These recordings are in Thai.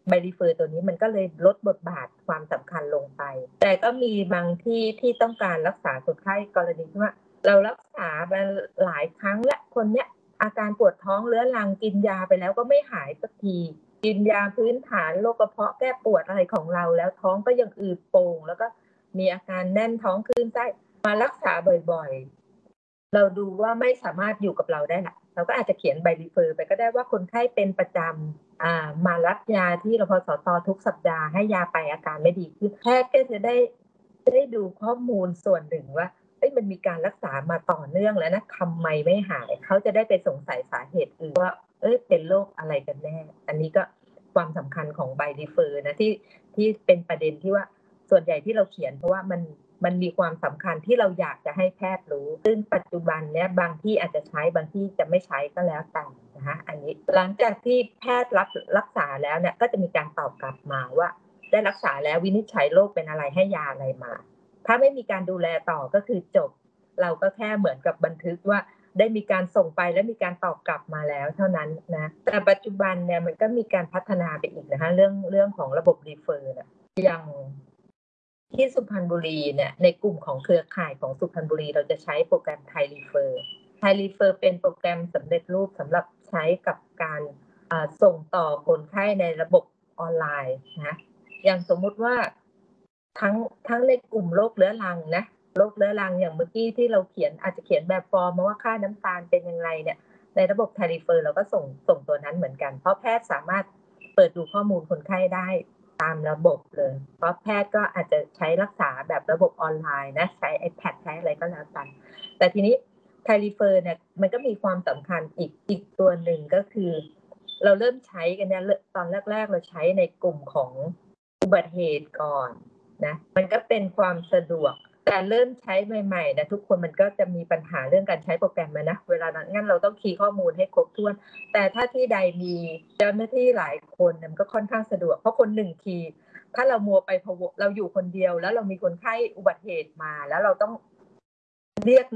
ใบรีเฟอร์ตัวนี้มันก็เลยลดบทบาทความสำคัญลงไปแต่ก็มีบางที่ที่ต้องการรักษาคนไข้กรณีที่ว่าเรารักษามาหลายครั้งแล้วคนเนี้ยอาการปวดท้องเรื้อรังกินยาไปแล้วก็ไม่หายสักทีกินยาพื้นฐานโรคกระเพาะแก้ปวดอะไรของเราแล้วท้องก็ยังอืดโป่งแล้วก็มีอาการแน่นท้องคลื่นไส้มารักษาบ่อยๆเราดูว่าไม่สามารถอยู่กับเราได้ละเราก็อาจจะเขียนใบรีเฟอร์ไปก็ได้ว่าคนไข้เป็นประจำมารับยาที่รพสตทุกสัปดาห์ให้ยาไปอาการไม่ดีขึ้นแพทย์ก็จะได้ดูข้อมูลส่วนหนึ่งว่ามันมีการรักษามาต่อเนื่องแล้วนะทำไมไม่หายเขาจะได้ไปสงสัยสาเหตุอื่นว่าเป็นโรคอะไรกันแน่อันนี้ก็ความสำคัญของใบรีเฟอร์นะที่เป็นประเด็นที่ว่าส่วนใหญ่ที่เราเขียนเพราะว่ามันมีความสำคัญที่เราอยากจะให้แพทย์รู้ซึ่งปัจจุบันเนี้ยบางที่อาจจะใช้บางที่จะไม่ใช้ก็แล้วแต่นะคะอันนี้หลังจากที่แพทย์รักษาแล้วเนี่ยก็จะมีการตอบกลับมาว่าได้รักษาแล้ววินิจฉัยโรคเป็นอะไรให้ยาอะไรมาถ้าไม่มีการดูแลต่อก็คือจบเราก็แค่เหมือนกับบันทึกว่าได้มีการส่งไปและมีการตอบกลับมาแล้วเท่านั้นนะแต่ปัจจุบันเนี่ยมันก็มีการพัฒนาไปอีกนะคะเรื่องของระบบรีเฟอร์เนี่ยอย่างที่สุพรรณบุรีเนี่ยในกลุ่มของเครือข่ายของสุพรรณบุรีเราจะใช้โปรแกรมไทยรีเฟอร์เป็นโปรแกรมสำเร็จรูปสำหรับใช้กับการส่งต่อคนไข้ในระบบออนไลน์นะอย่างสมมุติว่าทั้งในกลุ่มโรคเรื้อรังนะโรคเรื้อรังอย่างเมื่อกี้ที่เราเขียนอาจจะเขียนแบบฟอร์มมาว่าค่าน้ำตาลเป็นยังไงเนี่ยในระบบไทยรีเฟอร์เราก็ส่งตัวนั้นเหมือนกันเพราะแพทย์สามารถเปิดดูข้อมูลคนไข้ได้ตามระบบเลยเพราะแพทย์ก็อาจจะใช้รักษาแบบระบบออนไลน์นะใช้ iPad ใช้อะไรก็แล้วกันแต่ทีนี้ไทยรีเฟอร์เนี่ยมันก็มีความสำคัญอีกตัวหนึ่งก็คือเราเริ่มใช้กันเนี่ยตอนแรกๆเราใช้ในกลุ่มของอุบัติเหตุก่อนนะมันก็เป็นความสะดวกแต่เริ่มใช้ใหม่ๆนะทุกคนมันก็จะมีปัญหาเรื่องการใช้โปรแกรมนะเวลานั้นงั้นเราต้องคีย์ข้อมูลให้ครบถ้วนแต่ถ้าที่ใดมีเจ้าหน้าที่หลายคนมันก็ค่อนข้างสะดวกเพราะคน1คีย์ถ้าเรามัวไปเราอยู่คนเดียวแล้วเรามีคนไข้อุบัติเหตุมาแล้วเราต้องเรียก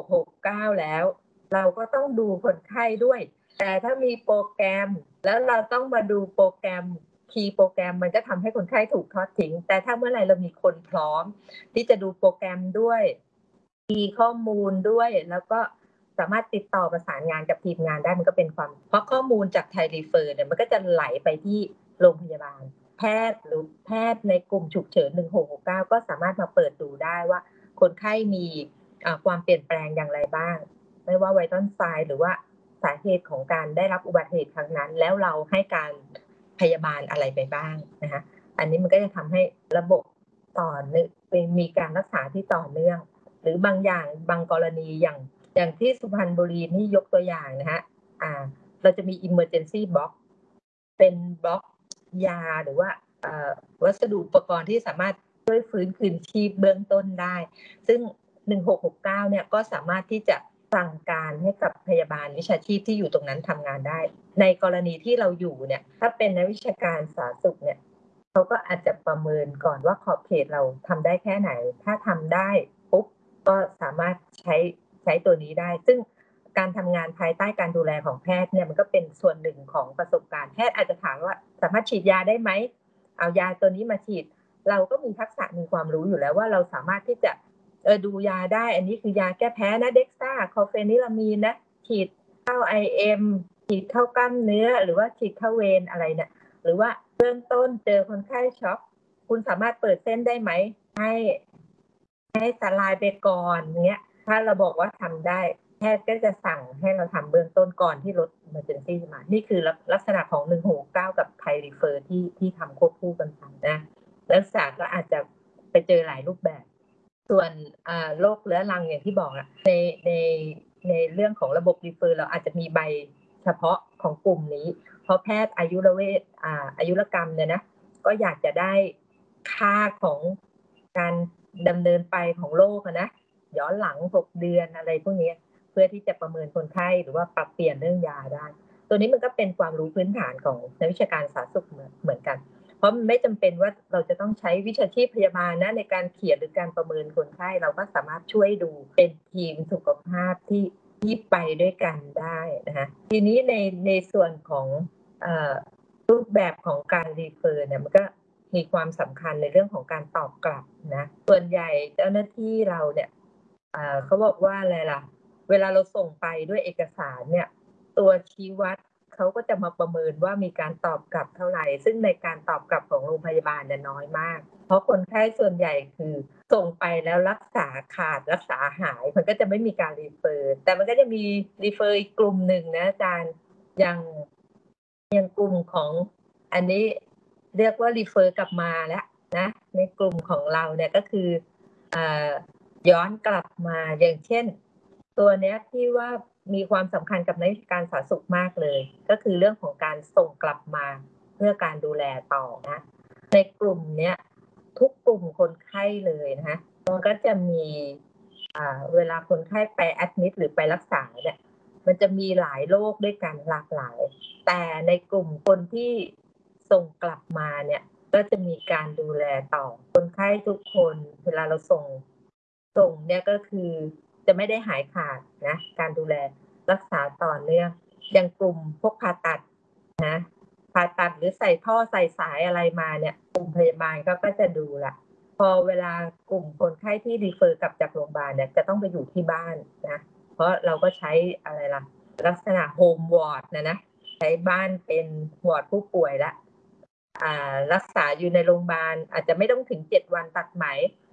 1669แล้วเราก็ต้องดูคนไข้ด้วยแต่ถ้ามีโปรแกรมแล้วเราต้องมาดูโปรแกรมคีย์โปรแกรมมันก็ทำให้คนไข้ถูกทอดทิ้งแต่ถ้าเมื่อไหร่เรามีคนพร้อมที่จะดูโปรแกรมด้วยคีย์ข้อมูลด้วยแล้วก็สามารถติดต่อประสานงานกับทีมงานได้มันก็เป็นความเพราะข้อมูลจากไทยรีเฟอร์เนี่ยมันก็จะไหลไปที่โรงพยาบาลแพทย์หรือแพทย์ในกลุ่มฉุกเฉิน1669ก็สามารถมาเปิดดูได้ว่าคนไข้มีความเปลี่ยนแปลงอย่างไรบ้างไม่ว่าไวทัลไซน์หรือว่าสาเหตุของการได้รับอุบัติเหตุครั้งนั้นแล้วเราให้การพยาบาลอะไรไปบ้างนะคะอันนี้มันก็จะทำให้ระบบต่อเนื่องมีการรักษาที่ต่อเนื่องหรือบางอย่างบางกรณีอย่างที่สุพรรณบุรีนี่ยกตัวอย่างนะคะเราจะมี emergency box เป็นบล็อกยาหรือว่าวัสดุอุปกรณ์ที่สามารถช่วยฟื้นคืนชีพเบื้องต้นได้ซึ่ง1669เนี่ยก็สามารถที่จะสั่งการให้กับพยาบาลวิชาชีพที่อยู่ตรงนั้นทำงานได้ในกรณีที่เราอยู่เนี่ยถ้าเป็นนักวิชาการสาธารณสุขเนี่ยเขาก็อาจจะประเมินก่อนว่าขอบเขตเราทำได้แค่ไหนถ้าทำได้ปุ๊บก็สามารถใช้ตัวนี้ได้ซึ่งการทำงานภายใต้การดูแลของแพทย์เนี่ยมันก็เป็นส่วนหนึ่งของประสบการณ์แพทย์อาจจะถามว่าสามารถฉีดยาได้ไหมเอายาตัวนี้มาฉีดเราก็มีทักษะมีความรู้อยู่แล้วว่าเราสามารถที่จะดูยาได้อันนี้คือยาแก้แพ้นะเด็กซ่าคอเฟนิลามีนนะฉีดเข้า IM ฉีดเข้ากล้ามเนื้อหรือว่าฉีดเข้าเวรอะไรเนี่ยหรือว่าเบื้องต้นเจอคนไข้ช็อกคุณสามารถเปิดเส้นได้ไหมให้สลายไปก่อนเงี้ยถ้าเราบอกว่าทำได้แพทย์ก็จะสั่งให้เราทำเบื้องต้นก่อนที่รถ emergency มานี่คือลักษณะของ1669กับไทยรีเฟอร์ที่ทำควบคู่กันไปนะรักษาก็อาจจะไปเจอหลายรูปแบบส่วนโรคเรื้อรังอย่างที่บอกอะในเรื่องของระบบรีเฟอร์เราอาจจะมีใบเฉพาะของกลุ่มนี้เพราะแพทย์อายุรกรรมเนี่ยนะก็อยากจะได้ค่าของการดำเนินไปของโรคนะย้อนหลัง6เดือนอะไรพวกนี้เพื่อที่จะประเมินคนไข้หรือว่าปรับเปลี่ยนเรื่องยาได้ตัวนี้มันก็เป็นความรู้พื้นฐานของนักวิชาการสาธารณสุขเหมือนกันเพราะมันไม่จำเป็นว่าเราจะต้องใช้วิชาชีพพยาบาลนะในการเขียนหรือการประเมินคนไข้เราก็สามารถช่วยดูเป็นทีมสุขภาพที่ไปด้วยกันได้นะคะทีนี้ในส่วนของรูปแบบของการรีเฟอร์เนี่ยมันก็มีความสำคัญในเรื่องของการตอบกลับนะส่วนใหญ่เจ้าหน้าที่เราเนี่ยเขาบอกว่าอะไรล่ะเวลาเราส่งไปด้วยเอกสารเนี่ยตัวชี้วัดเขาก็จะมาประเมินว่ามีการตอบกลับเท่าไหร่ซึ่งในการตอบกลับของโรงพยาบาลเนี่ยน้อยมากเพราะคนไข้ส่วนใหญ่คือส่งไปแล้วรักษาขาดรักษาหายมันก็จะไม่มีการรีเฟอร์แต่มันก็จะมีรีเฟอร์อีกกลุ่มหนึ่งนะอาจารย์อย่างกลุ่มของอันนี้เรียกว่ารีเฟอร์กลับมาแล้วนะในกลุ่มของเราเนี่ยก็คือย้อนกลับมาอย่างเช่นตัวเนี้ยที่ว่ามีความสำคัญกับนักวิชาการสาธารณสุขมากเลยก็คือเรื่องของการส่งกลับมาเพื่อการดูแลต่อนะในกลุ่มเนี้ยทุกกลุ่มคนไข้เลยนะคะมันก็จะมีเวลาคนไข้ไปแอดมิดหรือไปรักษาเนี่ยมันจะมีหลายโรคด้วยกันหลากหลายแต่ในกลุ่มคนที่ส่งกลับมาเนี่ยก็จะมีการดูแลต่อคนไข้ทุกคนเวลาเราส่งเนี่ยก็คือจะไม่ได้หายขาดนะการดูแลรักษาต่อเนื่องอย่างกลุ่มพวกผ่าตัดนะผ่าตัดหรือใส่ท่อใส่สายอะไรมาเนี่ยกลุ่มพยาบาลก็จะดูละพอเวลากลุ่มคนไข้ที่รีเฟอร์กลับจากโรงพยาบาลเนี่ยจะต้องไปอยู่ที่บ้านนะเพราะเราก็ใช้อะไรล่ะลักษณะโฮมวอร์ดนะใช้บ้านเป็นวอร์ดผู้ป่วยละรักษาอยู่ในโรงพยาบาลอาจจะไม่ต้องถึง7วันตัดไหม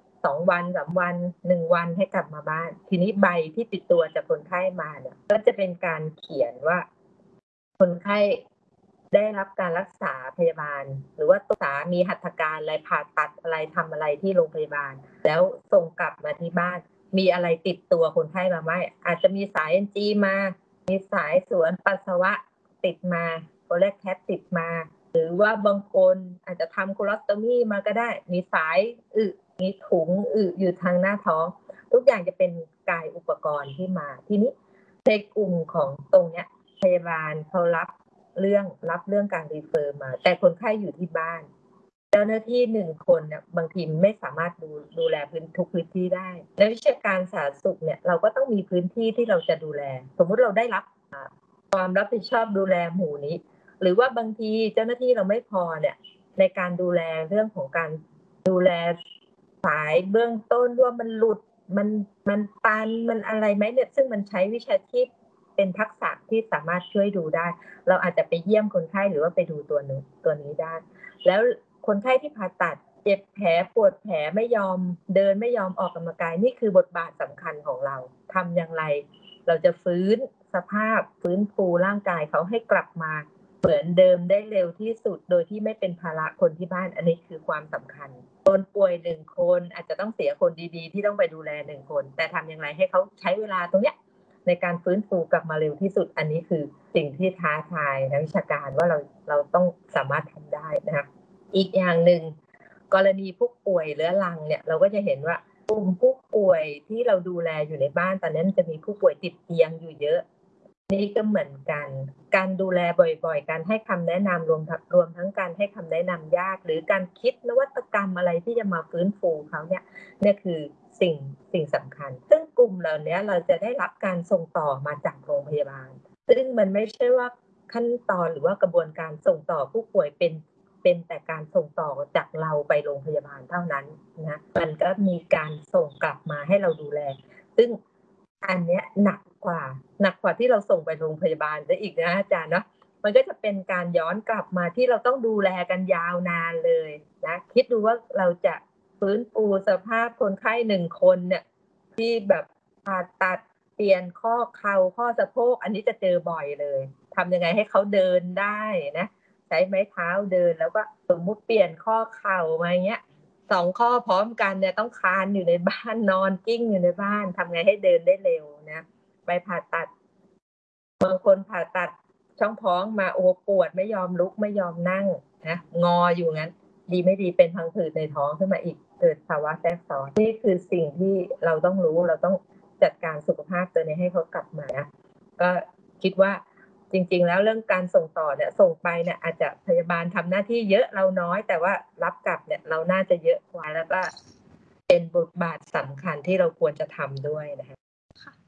2วัน3วัน1วันให้กลับมาบ้านทีนี้ใบที่ติดตัวจากคนไข้มาเนี่ยก็จะเป็นการเขียนว่าคนไข้ได้รับการรักษาพยาบาลหรือว่ารักษามีหัตถการอะไรผ่าตัดอะไรทำอะไรที่โรงพยาบาลแล้วส่งกลับมาที่บ้านมีอะไรติดตัวคนไข้มาไหมอาจจะมีสาย NG มามีสายสวนปัสสาวะติดมาโคเลสแคปติดมาหรือว่าบางคนอาจจะทำโคลอสโตมีมาก็ได้มีสายมีถุงอยู่ทางหน้าท้องทุกอย่างจะเป็นกายอุปกรณ์ที่มาทีนี้ในกลุ่มของตรงเนี้ยพยาบาลเขารับเรื่องการรีเฟอร์มาแต่คนไข้อยู่ที่บ้านเจ้าหน้าที่1คนเนี่ยบางทีไม่สามารถดูแลทุกพื้นที่ได้ในวิชาการสาธารณสุขเนี่ยเราก็ต้องมีพื้นที่ที่เราจะดูแลสมมุติเราได้รับความรับผิดชอบดูแลหมู่นี้หรือว่าบางทีเจ้าหน้าที่เราไม่พอเนี่ยในการดูแลเรื่องของการดูแลสายเบื้องต้นว่ามันหลุดมันตันมันอะไรไหมเนี่ยซึ่งมันใช้วิชาชีพเป็นทักษะที่สามารถช่วยดูได้เราอาจจะไปเยี่ยมคนไข้หรือว่าไปดูตัวนี้ได้แล้วคนไข้ที่ผ่าตัดเจ็บแผลปวดแผลไม่ยอมเดินไม่ยอมออกกำลังกายนี่คือบทบาทสำคัญของเราทำอย่างไรเราจะฟื้นสภาพฟื้นฟูร่างกายเขาให้กลับมาเหมือนเดิมได้เร็วที่สุดโดยที่ไม่เป็นภาระคนที่บ้านอันนี้คือความสำคัญคนป่วย1คนอาจจะต้องเสียคนดีๆที่ต้องไปดูแล1คนแต่ทำอย่างไรให้เขาใช้เวลาตรงเนี้ยในการฟื้นฟูกลับมาเร็วที่สุดอันนี้คือสิ่งที่ท้าทายนักวิชาการว่าเราต้องสามารถทำได้นะคะอีกอย่างหนึ่งกรณีผู้ป่วยเรื้อรังเนี่ยเราก็จะเห็นว่ากลุ่มผู้ป่วยที่เราดูแลอยู่ในบ้านตอนนี้จะมีผู้ป่วยติดเตียงอยู่เยอะนี่ก็เหมือนกันการดูแลบ่อยๆการให้คำแนะนำรวมทั้งการให้คำแนะนำญาติหรือการคิดนวัตกรรมอะไรที่จะมาฟื้นฟูเขาเนี่ยคือสิ่งสำคัญซึ่งกลุ่มเหล่านี้เราจะได้รับการส่งต่อมาจากโรงพยาบาลซึ่งมันไม่ใช่ว่าขั้นตอนหรือว่ากระบวนการส่งต่อผู้ป่วยเป็นแต่การส่งต่อจากเราไปโรงพยาบาลเท่านั้นนะมันก็มีการส่งกลับมาให้เราดูแลซึ่งอันเนี้ยหนักกว่าที่เราส่งไปโรงพยาบาลซะอีกนะอาจารย์เนาะมันก็จะเป็นการย้อนกลับมาที่เราต้องดูแลกันยาวนานเลยนะคิดดูว่าเราจะฟื้นฟูสภาพคนไข้1คนเนี่ยที่แบบผ่าตัดเปลี่ยนข้อเข่าข้อสะโพกอันนี้จะเจอบ่อยเลยทำยังไงให้เขาเดินได้นะใช้ไม้เท้าเดินแล้วก็สมมุติเปลี่ยนข้อเข่ามาอย่างเงี้ย2ข้อพร้อมกันเนี่ยต้องคลานอยู่ในบ้านนอนกิ้งอยู่ในบ้านทำไงให้เดินได้เร็วนะไปผ่าตัดบางคนผ่าตัดช่องท้องมาโอ้ปวดไม่ยอมลุกไม่ยอมนั่งนะงออยู่งั้นดีไม่ดีเป็นพังผืดในท้องขึ้นมาอีกเกิดภาวะแทรกซ้อนนี่คือสิ่งที่เราต้องรู้เราต้องจัดการสุขภาพตัวนี้ให้เขากลับมานะก็คิดว่าจริงๆแล้วเรื่องการส่งต่อเนี่ยส่งไปเนี่ยอาจจะพยาบาลทำหน้าที่เยอะเราน้อยแต่ว่ารับกลับเนี่ยเราน่าจะเยอะกว่าแล้วก็เป็นบทบาทสำคัญที่เราควรจะทำด้วยนะคะ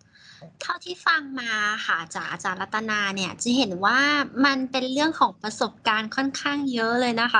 เท่าที่ฟังมาค่ะจากอาจารย์รัตนาเนี่ยจะเห็นว่ามันเป็นเรื่องของประสบการณ์ค่อนข้างเยอะเลยนะคะ